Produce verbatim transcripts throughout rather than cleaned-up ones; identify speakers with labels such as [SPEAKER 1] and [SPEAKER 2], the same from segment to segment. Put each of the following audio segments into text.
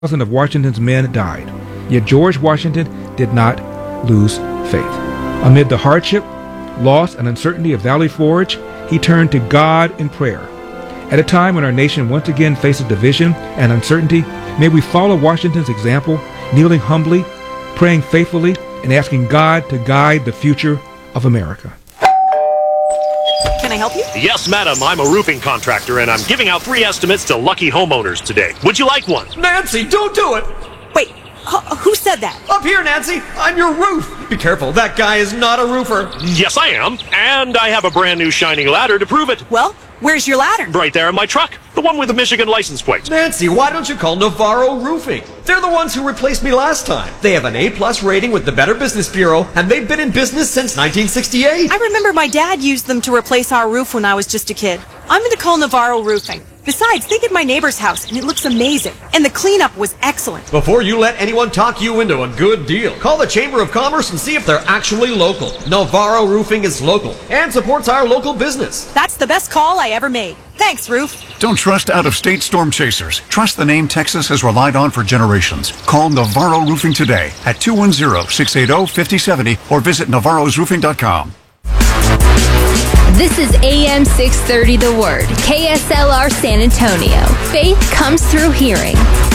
[SPEAKER 1] of Washington's men died. Yet George Washington did not lose faith. Amid the hardship, loss, and uncertainty of Valley Forge, he turned to God in prayer. At a time when our nation once again faces division and uncertainty, may we follow Washington's example, kneeling humbly, praying faithfully, and asking God to guide the future of America.
[SPEAKER 2] Can I help you?
[SPEAKER 3] Yes, madam. I'm a roofing contractor, and I'm giving out free estimates to lucky homeowners today. Would you like one?
[SPEAKER 4] Nancy, don't do it!
[SPEAKER 2] Wait, h- who said that?
[SPEAKER 4] Up here, Nancy! On your roof! Be careful, that guy is not a roofer.
[SPEAKER 3] Yes, I am. And I have a brand new shining ladder to prove it.
[SPEAKER 2] Well, where's your ladder?
[SPEAKER 3] Right there in my truck. The one with the Michigan license plate.
[SPEAKER 4] Nancy, why don't you call Navarro Roofing? They're the ones who replaced me last time. They have an A plus rating with the Better Business Bureau, and they've been in business since nineteen sixty-eight.
[SPEAKER 2] I remember my dad used them to replace our roof when I was just a kid. I'm going to call Navarro Roofing. Besides, they did my neighbor's house, and it looks amazing. And the cleanup was excellent.
[SPEAKER 4] Before you let anyone talk you into a good deal, call the Chamber of Commerce and see if they're actually local. Navarro Roofing is local and supports our local business.
[SPEAKER 2] That's the best call I ever made. Thanks, Roof.
[SPEAKER 5] Don't trust out-of-state storm chasers. Trust the name Texas has relied on for generations. Call Navarro Roofing today at two one zero, six eight zero, five zero seven zero or visit navarros roofing dot com.
[SPEAKER 6] This is A M six thirty The Word, K S L R San Antonio. Faith comes through hearing.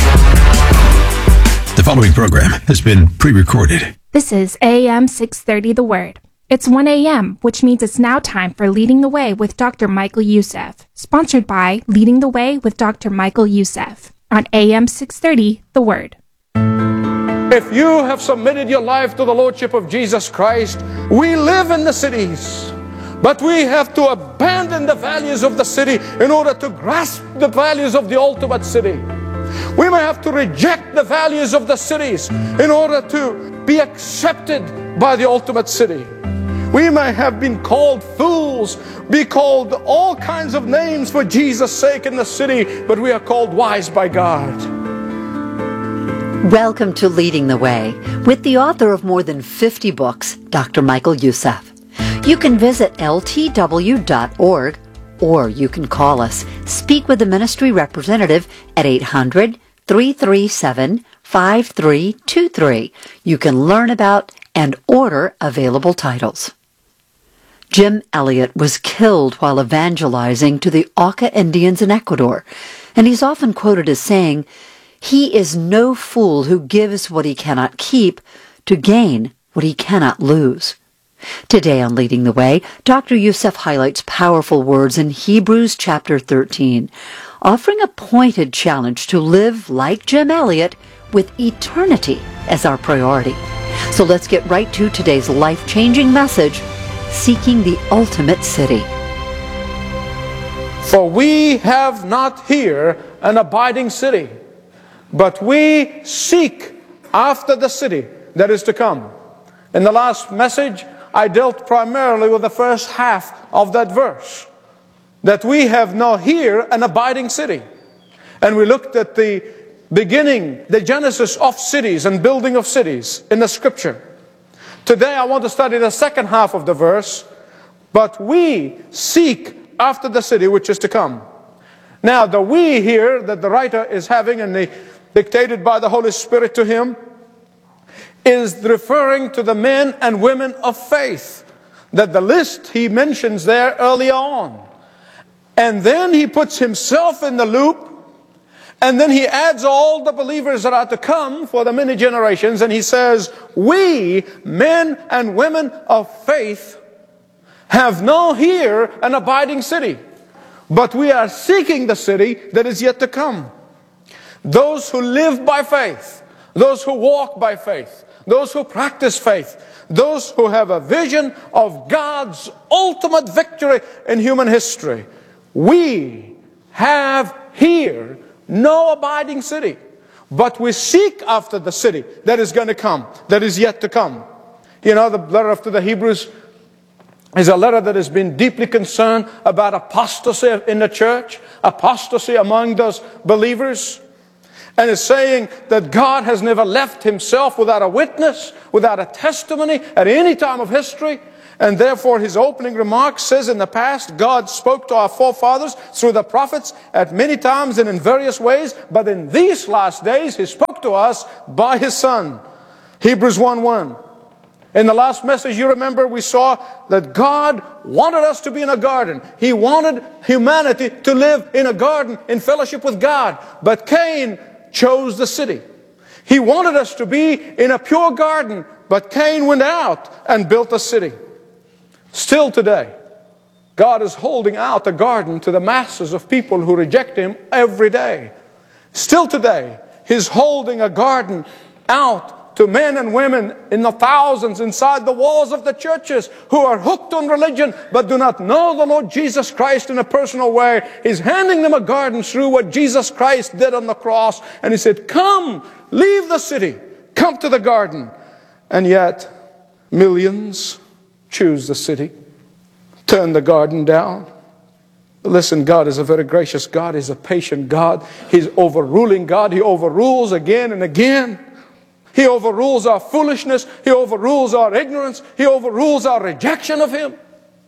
[SPEAKER 7] The following program has been pre-recorded.
[SPEAKER 8] This is A M six thirty The Word. It's one a.m., which means it's now time for Leading the Way with Doctor Michael Youssef, sponsored by Leading the Way with Doctor Michael Youssef on A M six thirty The Word.
[SPEAKER 9] If you have submitted your life to the Lordship of Jesus Christ, we live in the cities, but we have to abandon the values of the city in order to grasp the values of the ultimate city. We may have to reject the values of the cities in order to be accepted by the ultimate city. We may have been called fools, be called all kinds of names for Jesus' sake in the city, but we are called wise by God.
[SPEAKER 10] Welcome to Leading the Way with the author of more than fifty books, Doctor Michael Youssef. You can visit L T W dot org or you can call us. Speak with the ministry representative at eight hundred, three three seven, five three two three. You can learn about and order available titles. Jim Elliot was killed while evangelizing to the Auca Indians in Ecuador, and he's often quoted as saying, "He is no fool who gives what he cannot keep to gain what he cannot lose." Today on Leading the Way, Doctor Youssef highlights powerful words in Hebrews chapter thirteen, offering a pointed challenge to live like Jim Elliot with eternity as our priority. So let's get right to today's life-changing message, Seeking the Ultimate City.
[SPEAKER 9] For we have not here an abiding city, but we seek after the city that is to come. In the last message, I dealt primarily with the first half of that verse, that we have not here an abiding city. And we looked at the beginning, the genesis of cities and building of cities in the scripture. Today I want to study the second half of the verse, but we seek after the city which is to come. Now the we here that the writer is having and the, dictated by the Holy Spirit to him is referring to the men and women of faith, that the list he mentions there earlier on. And then he puts himself in the loop, and then he adds all the believers that are to come for the many generations, and he says, we, men and women of faith, have no here an abiding city, but we are seeking the city that is yet to come. Those who live by faith, those who walk by faith, those who practice faith, those who have a vision of God's ultimate victory in human history. We have here no abiding city, but we seek after the city that is going to come, that is yet to come. You know, the letter to the Hebrews is a letter that has been deeply concerned about apostasy in the church, apostasy among those believers. And is saying that God has never left himself without a witness, without a testimony at any time of history. And therefore his opening remarks says, in the past God spoke to our forefathers through the prophets at many times and in various ways, but in these last days he spoke to us by his Son. Hebrews one one. In the last message, you remember, we saw that God wanted us to be in a garden. He wanted humanity to live in a garden in fellowship with God. But Cain chose the city. He wanted us to be in a pure garden, but Cain went out and built a city. Still today, God is holding out a garden to the masses of people who reject him every day. Still today, he's holding a garden out to men and women in the thousands inside the walls of the churches who are hooked on religion but do not know the Lord Jesus Christ in a personal way. He's handing them a garden through what Jesus Christ did on the cross. And he said, come, leave the city, come to the garden. And yet, millions choose the city, turn the garden down. Listen, God is a very gracious God. He's a patient God. He's overruling God. He overrules again and again. He overrules our foolishness. He overrules our ignorance. He overrules our rejection of him.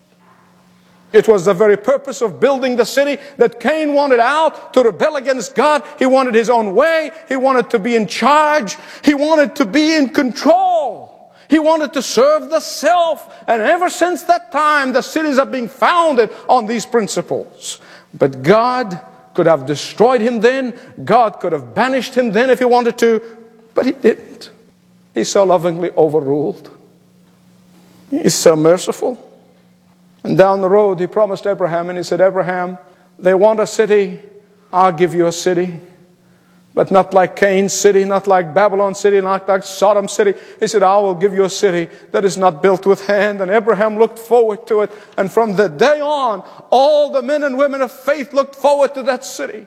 [SPEAKER 9] It was the very purpose of building the city that Cain wanted out to rebel against God. He wanted his own way. He wanted to be in charge. He wanted to be in control. He wanted to serve the self. And ever since that time, the cities are being founded on these principles. But God could have destroyed him then. God could have banished him then if he wanted to. But he didn't. He so lovingly overruled. He's so merciful. And down the road, he promised Abraham, and he said, Abraham, they want a city. I'll give you a city. But not like Cain's city, not like Babylon's city, not like Sodom's city. He said, I will give you a city that is not built with hand. And Abraham looked forward to it. And from the day on, all the men and women of faith looked forward to that city.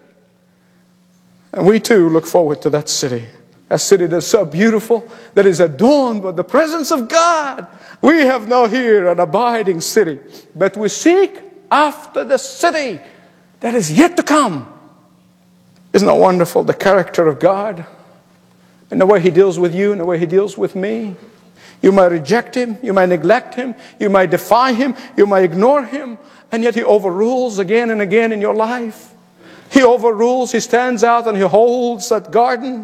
[SPEAKER 9] And we too look forward to that city. A city that's so beautiful, that is adorned with the presence of God. We have now here an abiding city, but we seek after the city that is yet to come. Isn't that wonderful, the character of God? And the way he deals with you and the way he deals with me. You might reject him, you might neglect him, you might defy him, you might ignore him, and yet he overrules again and again in your life. He overrules, he stands out and he holds that garden.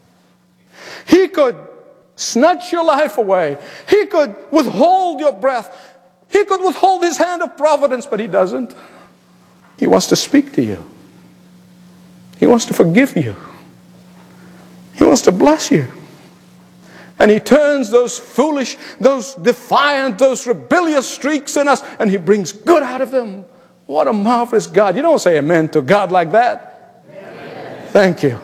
[SPEAKER 9] He could snatch your life away. He could withhold your breath. He could withhold his hand of providence, but he doesn't. He wants to speak to you. He wants to forgive you. He wants to bless you. And he turns those foolish, those defiant, those rebellious streaks in us, and he brings good out of them. What a marvelous God. You don't say amen to God like that. Amen. Thank you.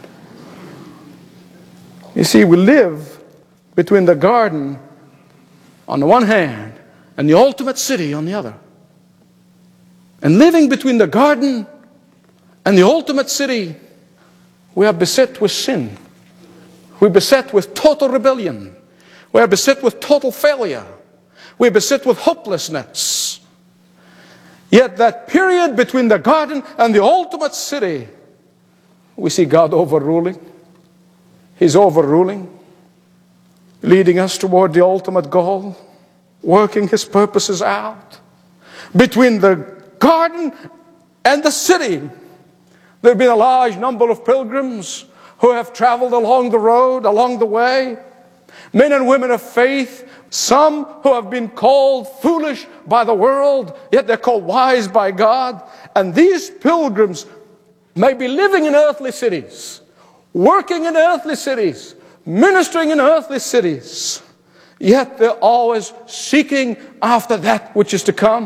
[SPEAKER 9] You see, we live between the garden on the one hand and the ultimate city on the other. And living between the garden and the ultimate city, we are beset with sin. We're beset with total rebellion. We are beset with total failure. We're beset with hopelessness. Yet that period between the garden and the ultimate city, we see God overruling. He's overruling, leading us toward the ultimate goal, working his purposes out. Between the garden and the city, there have been a large number of pilgrims who have traveled along the road, along the way. Men and women of faith, some who have been called foolish by the world, yet they're called wise by God. And these pilgrims may be living in earthly cities, working in earthly cities, ministering in earthly cities, yet they're always seeking after that which is to come.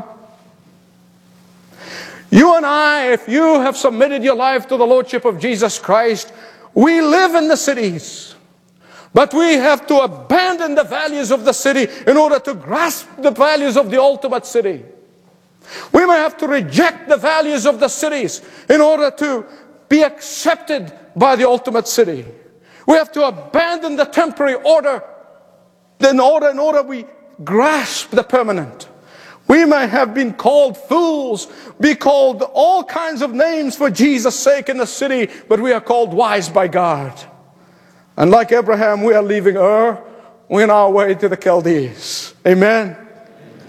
[SPEAKER 9] You and I, if you have submitted your life to the Lordship of Jesus Christ, we live in the cities, but we have to abandon the values of the city in order to grasp the values of the ultimate city. We may have to reject the values of the cities in order to be accepted by the ultimate city. We have to abandon the temporary order in order, in order we grasp the permanent. We may have been called fools, be called all kinds of names for Jesus' sake in the city, but we are called wise by God. And like Abraham, we are leaving Ur, we're on our way to the Chaldees. Amen?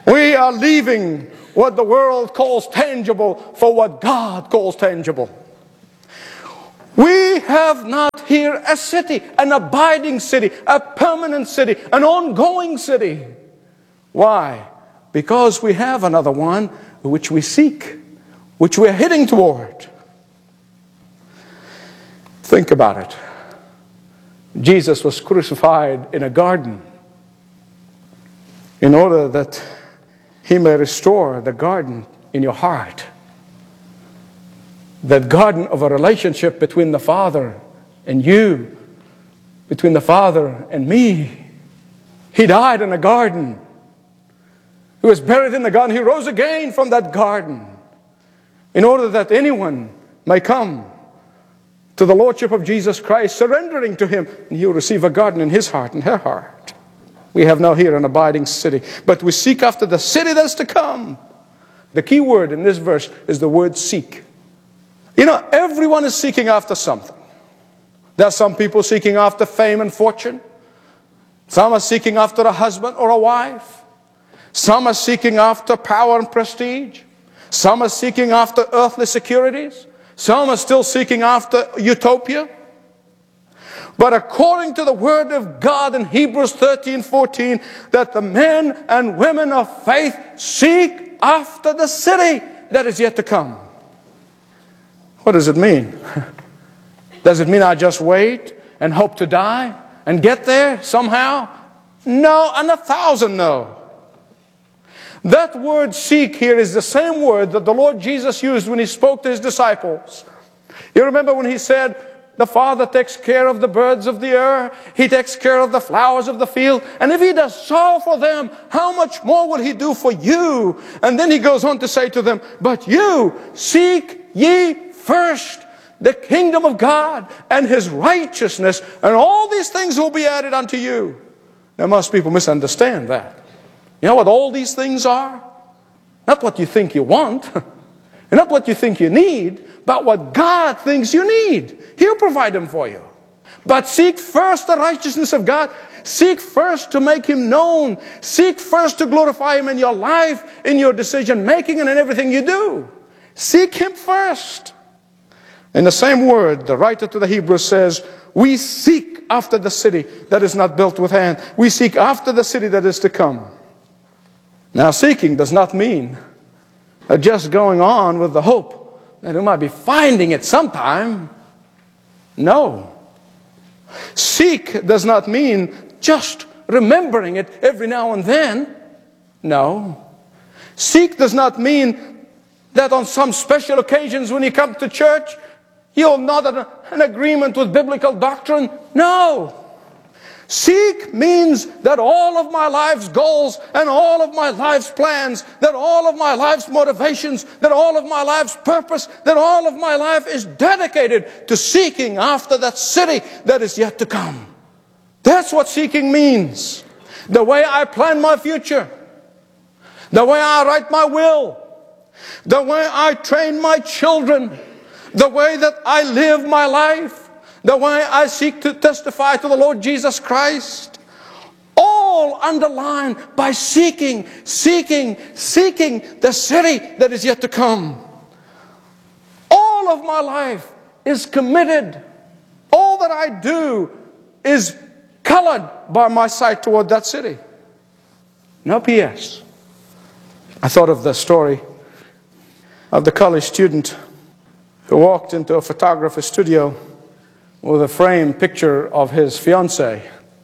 [SPEAKER 9] We are leaving what the world calls tangible for what God calls tangible. We have not here a city, an abiding city, a permanent city, an ongoing city. Why? Because we have another one which we seek, which we're heading toward. Think about it. Jesus was crucified in a garden in order that He may restore the garden in your heart. That garden of a relationship between the Father and you, between the Father and me. He died in a garden. He was buried in the garden. He rose again from that garden in order that anyone may come to the Lordship of Jesus Christ, surrendering to Him, and He will receive a garden in his heart and her heart. We have now here an abiding city, but we seek after the city that is to come. The key word in this verse is the word seek. You know, everyone is seeking after something. There are some people seeking after fame and fortune. Some are seeking after a husband or a wife. Some are seeking after power and prestige. Some are seeking after earthly securities. Some are still seeking after utopia. But according to the Word of God in Hebrews thirteen fourteen, that the men and women of faith seek after the city that is yet to come. What does it mean? Does it mean I just wait and hope to die and get there somehow? No, and a thousand no. That word seek here is the same word that the Lord Jesus used when He spoke to His disciples. You remember when He said, the Father takes care of the birds of the air. He takes care of the flowers of the field. And if He does so for them, how much more will He do for you? And then He goes on to say to them, but you seek ye first the kingdom of God and His righteousness, and all these things will be added unto you. Now most people misunderstand that. You know what all these things are? Not what you think you want, and not what you think you need, but what God thinks you need. He'll provide them for you. But seek first the righteousness of God. Seek first to make Him known. Seek first to glorify Him in your life, in your decision making, and in everything you do. Seek Him first. In the same word, the writer to the Hebrews says, we seek after the city that is not built with hand. We seek after the city that is to come. Now, seeking does not mean just going on with the hope that we might be finding it sometime. No. Seek does not mean just remembering it every now and then. No. Seek does not mean that on some special occasions when you come to church, you'll nod at an agreement with biblical doctrine. No. Seek means that all of my life's goals and all of my life's plans, that all of my life's motivations, that all of my life's purpose, that all of my life is dedicated to seeking after that city that is yet to come. That's what seeking means. The way I plan my future, the way I write my will, the way I train my children, the way that I live my life, the way I seek to testify to the Lord Jesus Christ, all underlined by seeking, seeking, seeking the city that is yet to come. All of my life is committed. All that I do is colored by my sight toward that city. No P S. I thought of the story of the college student who walked into a photographer's studio with a framed picture of his fiancée.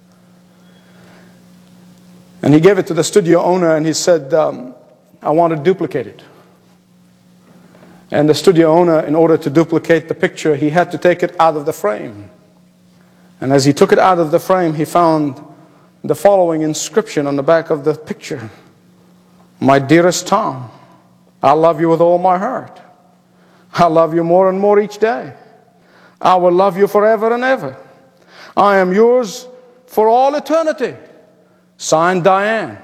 [SPEAKER 9] And he gave it to the studio owner and he said, um, I want to duplicate it. And the studio owner, in order to duplicate the picture, he had to take it out of the frame. And as he took it out of the frame, he found the following inscription on the back of the picture. My dearest Tom, I love you with all my heart. I love you more and more each day. I will love you forever and ever. I am yours for all eternity. Signed, Diane.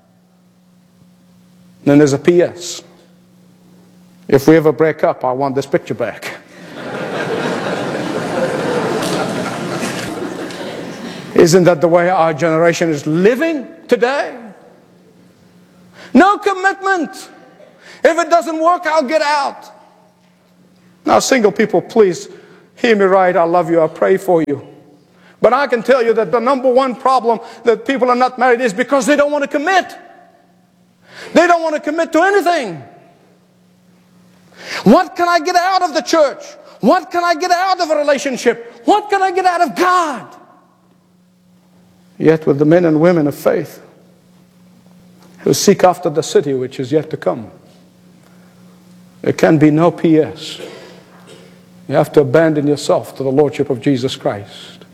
[SPEAKER 9] Then there's a P S. If we ever break up, I want this picture back. Isn't that the way our generation is living today? No commitment. If it doesn't work, I'll get out. Now, single people, please hear me right. I love you. I pray for you. But I can tell you that the number one problem that people are not married is because they don't want to commit. They don't want to commit to anything. What can I get out of the church? What can I get out of a relationship? What can I get out of God? Yet with the men and women of faith who seek after the city which is yet to come, there can be no P S. You have to abandon yourself to the Lordship of Jesus Christ.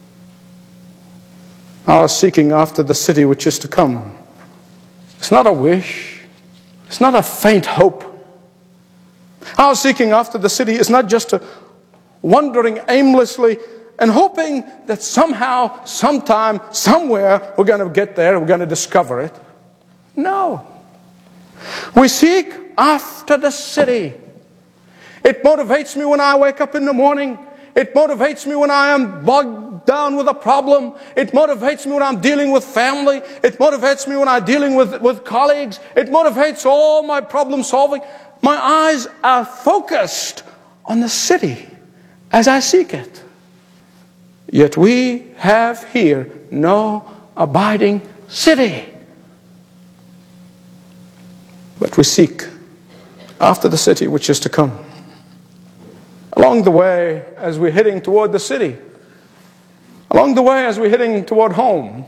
[SPEAKER 9] Our seeking after the city which is to come, it's not a wish. It's not a faint hope. Our seeking after the city is not just a wandering aimlessly and hoping that somehow, sometime, somewhere, we're going to get there, we're going to discover it. No. We seek after the city. It motivates me when I wake up in the morning. It motivates me when I am bogged down with a problem. It motivates me when I'm dealing with family. It motivates me when I'm dealing with, with colleagues. It motivates all my problem solving. My eyes are focused on the city as I seek it. Yet we have here no abiding city. But we seek after the city which is to come. Along the way, as we're heading toward the city, along the way as we're heading toward home,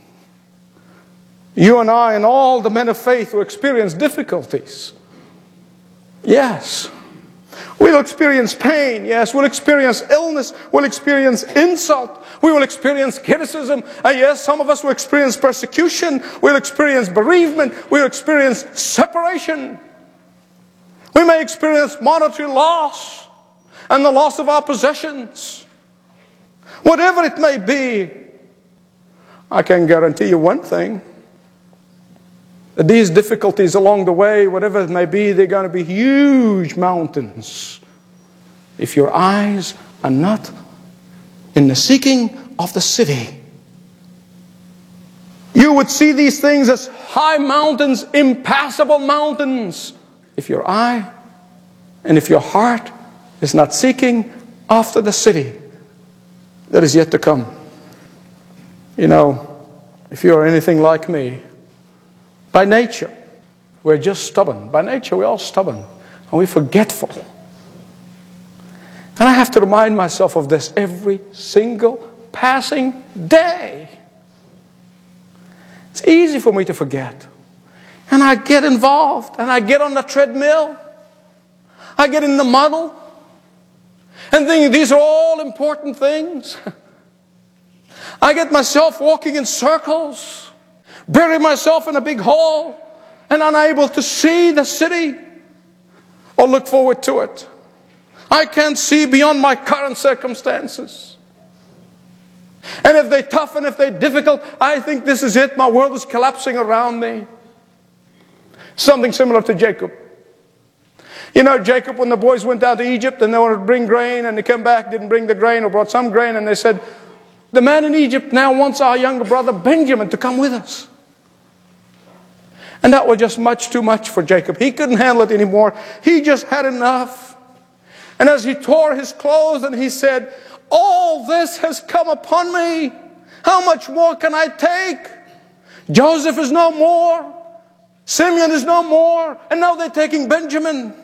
[SPEAKER 9] you and I and all the men of faith who experience difficulties, yes, we'll experience pain. Yes, we'll experience illness. We'll experience insult. We will experience criticism. And yes, some of us will experience persecution. We'll experience bereavement. We'll experience separation. We may experience monetary loss and the loss of our possessions. Whatever it may be, I can guarantee you one thing. That these difficulties along the way, whatever it may be, they're going to be huge mountains if your eyes are not in the seeking of the city. You would see these things as high mountains, impassable mountains, if your eye and if your heart is not seeking after the city that is yet to come. You know, if you are anything like me, by nature, we're just stubborn. By nature, we're all stubborn. And we're forgetful. And I have to remind myself of this every single passing day. It's easy for me to forget. And I get involved. And I get on the treadmill. I get in the muddle. And think these are all important things. I get myself walking in circles. Bury myself in a big hole and unable to see the city or look forward to it. I can't see beyond my current circumstances. And if they're tough and if they're difficult, I think this is it. My world is collapsing around me. Something similar to Jacob. You know, Jacob, when the boys went down to Egypt and they wanted to bring grain and they came back, didn't bring the grain or brought some grain, and they said, the man in Egypt now wants our younger brother Benjamin to come with us. And that was just much too much for Jacob. He couldn't handle it anymore. He just had enough. And as he tore his clothes and he said, all this has come upon me. How much more can I take? Joseph is no more. Simeon is no more. And now they're taking Benjamin.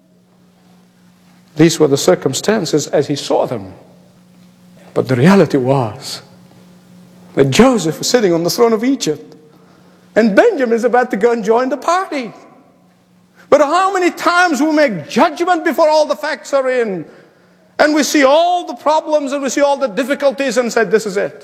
[SPEAKER 9] These were the circumstances as he saw them. But the reality was that Joseph was sitting on the throne of Egypt. And Benjamin is about to go and join the party. But how many times we make judgment before all the facts are in. And we see all the problems and we see all the difficulties and say, this is it.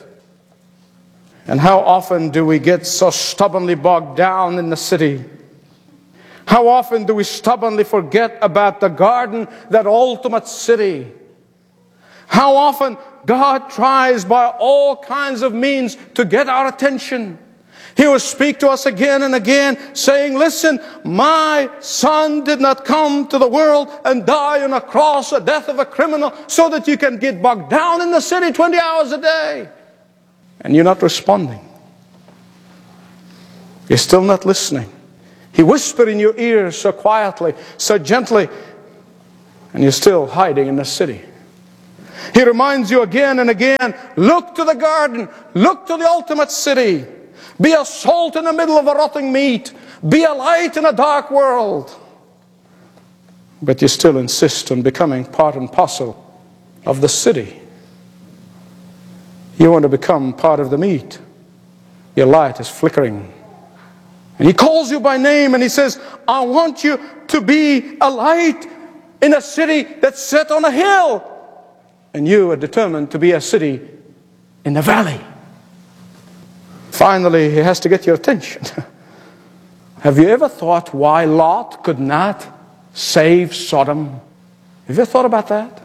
[SPEAKER 9] And how often do we get so stubbornly bogged down in the city? How often do we stubbornly forget about the garden, that ultimate city? How often God tries by all kinds of means to get our attention. He will speak to us again and again, saying, listen, my son did not come to the world and die on a cross, the death of a criminal, so that you can get bogged down in the city twenty hours a day. And you're not responding. You're still not listening. He whispered in your ear so quietly, so gently, and you're still hiding in the city. He reminds you again and again, look to the garden, look to the ultimate city. Be a salt in the middle of a rotting meat. Be a light in a dark world. But you still insist on becoming part and parcel of the city. You want to become part of the meat. Your light is flickering. And he calls you by name and he says, I want you to be a light in a city that's set on a hill. And you are determined to be a city in the valley. Finally, he has to get your attention. Have you ever thought why Lot could not save Sodom? Have you ever thought about that?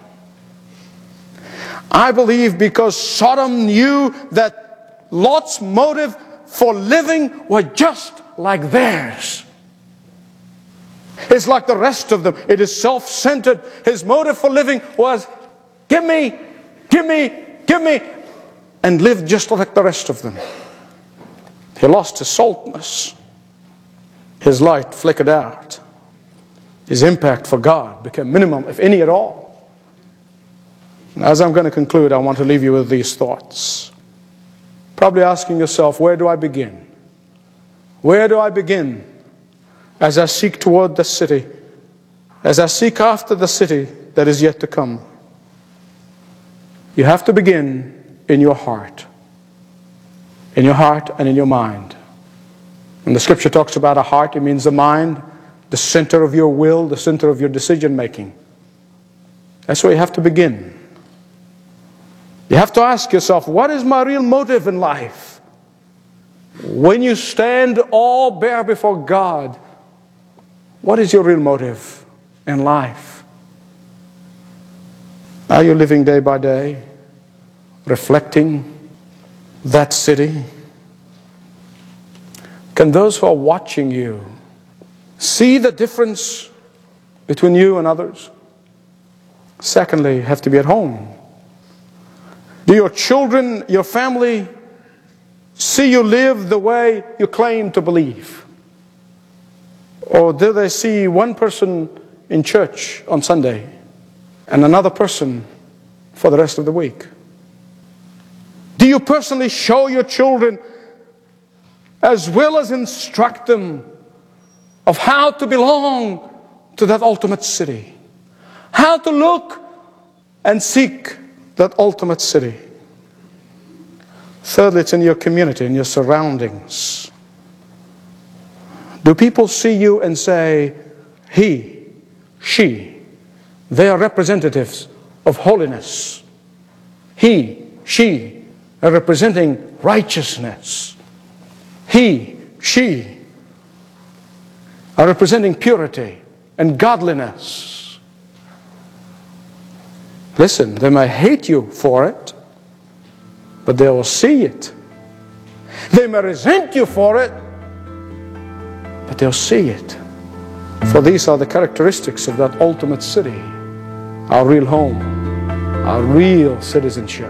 [SPEAKER 9] I believe because Sodom knew that Lot's motive for living was just like theirs. It's like the rest of them. It is self-centered. His motive for living was, give me, give me, give me, and live just like the rest of them. He lost his saltness. His light flickered out. His impact for God became minimum, if any at all. And as I'm going to conclude, I want to leave you with these thoughts. Probably asking yourself, where do I begin? Where do I begin as I seek toward the city, as I seek after the city that is yet to come? You have to begin in your heart. In your heart and in your mind. When the scripture talks about a heart, it means the mind, the center of your will, the center of your decision making. That's where you have to begin. You have to ask yourself, what is my real motive in life? When you stand all bare before God, what is your real motive in life? Are you living day by day, reflecting that city? Can those who are watching you see the difference between you and others? Secondly, you have to be at home. Do your children, your family, see you live the way you claim to believe? Or do they see one person in church on Sunday and another person for the rest of the week? Do you personally show your children, as well as instruct them, of how to belong to that ultimate city? How to look and seek that ultimate city? Thirdly, it's in your community, in your surroundings. Do people see you and say, he, she, they are representatives of holiness. He, she, are representing righteousness. He, she, are representing purity and godliness. Listen, they may hate you for it, but they will see it. They may resent you for it, but they'll see it. For these are the characteristics of that ultimate city, our real home, our real citizenship.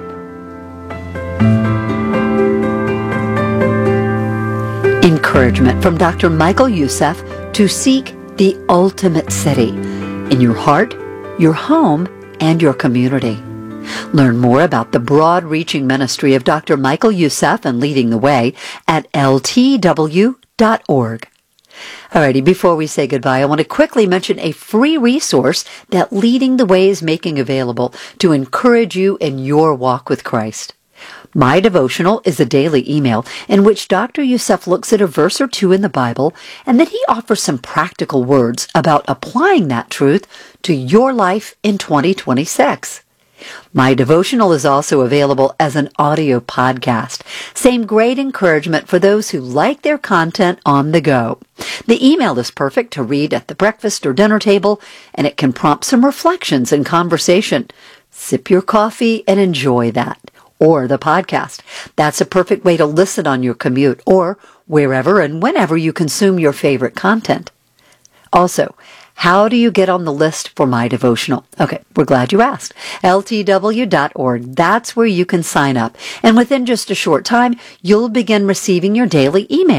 [SPEAKER 10] Encouragement from Doctor Michael Youssef to seek the ultimate city in your heart, your home, and your community. Learn more about the broad-reaching ministry of Doctor Michael Youssef and Leading the Way at L T W dot org. Alrighty, before we say goodbye, I want to quickly mention a free resource that Leading the Way is making available to encourage you in your walk with Christ. My Devotional is a daily email in which Doctor Youssef looks at a verse or two in the Bible, and then he offers some practical words about applying that truth to your life in twenty twenty-six. My Devotional is also available as an audio podcast. Same great encouragement for those who like their content on the go. The email is perfect to read at the breakfast or dinner table, and it can prompt some reflections and conversation. Sip your coffee and enjoy that. Or the podcast. That's a perfect way to listen on your commute or wherever and whenever you consume your favorite content. Also, how do you get on the list for My Devotional? Okay, we're glad you asked. L T W dot org. That's where you can sign up. And within just a short time, you'll begin receiving your daily email.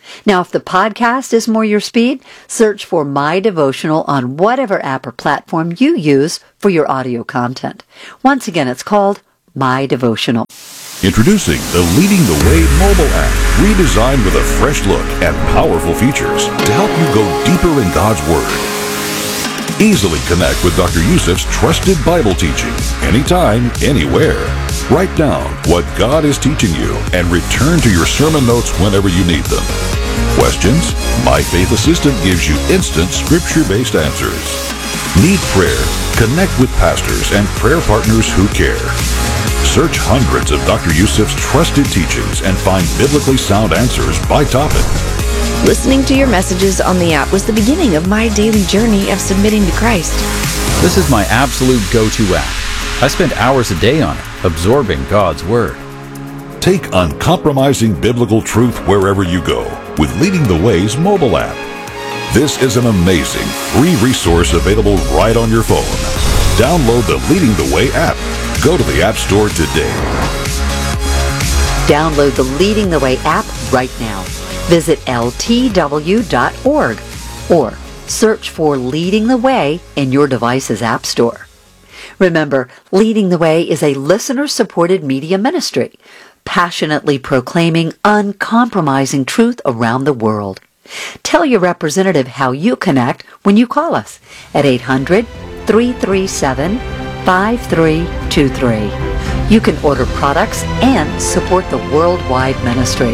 [SPEAKER 10] Now, if the podcast is more your speed, search for My Devotional on whatever app or platform you use for your audio content. Once again, it's called My Devotional.
[SPEAKER 11] Introducing the Leading the Way mobile app, redesigned with a fresh look and powerful features to help you go deeper in God's Word. Easily connect with Doctor Youssef's trusted Bible teaching, anytime, anywhere. Write down what God is teaching you and return to your sermon notes whenever you need them. Questions? My Faith Assistant gives you instant scripture-based answers. Need prayer? Connect with pastors and prayer partners who care. Search hundreds of Doctor Youssef's trusted teachings and find biblically sound answers by topic.
[SPEAKER 12] Listening to your messages on the app was the beginning of my daily journey of submitting to Christ.
[SPEAKER 13] This is my absolute go-to app. I spend hours a day on it, absorbing God's Word.
[SPEAKER 11] Take uncompromising biblical truth wherever you go with Leading the Way's mobile app. This is an amazing free resource available right on your phone. Download the Leading the Way app. Go to the App Store today.
[SPEAKER 10] Download the Leading the Way app right now. Visit L T W dot org or search for Leading the Way in your device's App Store. Remember, Leading the Way is a listener-supported media ministry, passionately proclaiming uncompromising truth around the world. Tell your representative how you connect when you call us at eight hundred, three three seven, five three two three. You can order products and support the worldwide ministry.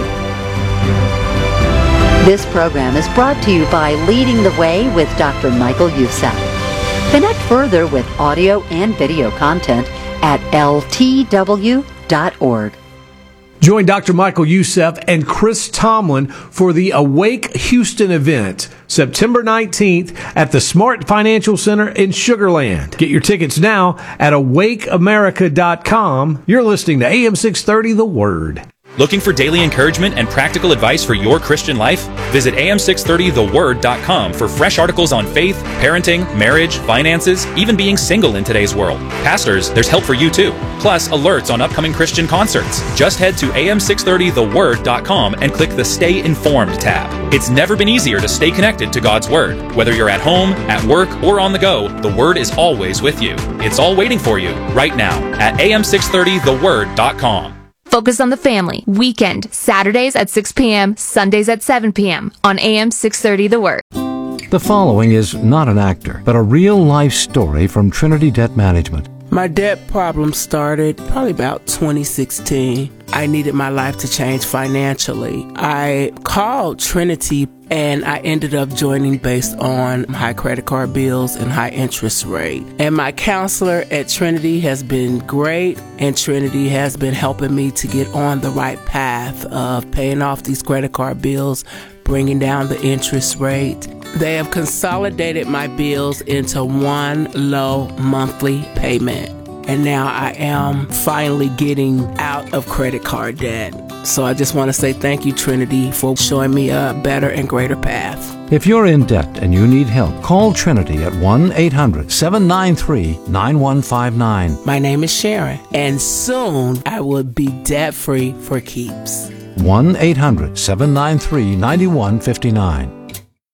[SPEAKER 10] This program is brought to you by Leading the Way with Doctor Michael Youssef. Connect further with audio and video content at L T W dot org.
[SPEAKER 14] Join Doctor Michael Youssef and Chris Tomlin for the Awake Houston event, September nineteenth at the Smart Financial Center in Sugar Land. Get your tickets now at awake america dot com. You're listening to A M six thirty The Word.
[SPEAKER 15] Looking for daily encouragement and practical advice for your Christian life? Visit A M six thirty the word dot com for fresh articles on faith, parenting, marriage, finances, even being single in today's world. Pastors, there's help for you too. Plus, alerts on upcoming Christian concerts. Just head to A M six thirty the word dot com and click the Stay Informed tab. It's never been easier to stay connected to God's Word. Whether you're at home, at work, or on the go, the Word is always with you. It's all waiting for you right now at A M six thirty the word dot com.
[SPEAKER 6] Focus on the Family. Weekend, Saturdays at six p.m., Sundays at seven p.m. on A M six thirty The Word.
[SPEAKER 16] The following is not an actor, but a real-life story from Trinity Debt Management.
[SPEAKER 17] My debt problem started probably about twenty sixteen. I needed my life to change financially. I called Trinity and I ended up joining based on high credit card bills and high interest rate. And my counselor at Trinity has been great, and Trinity has been helping me to get on the right path of paying off these credit card bills, bringing down the interest rate. They have consolidated my bills into one low monthly payment. And now I am finally getting out of credit card debt. So I just want to say thank you, Trinity, for showing me a better and greater path.
[SPEAKER 16] If you're in debt and you need help, call Trinity at one eight hundred seven nine three nine one five nine.
[SPEAKER 17] My name is Sharon, and soon I will be debt-free for keeps.
[SPEAKER 16] one eight hundred seven nine three nine one five nine.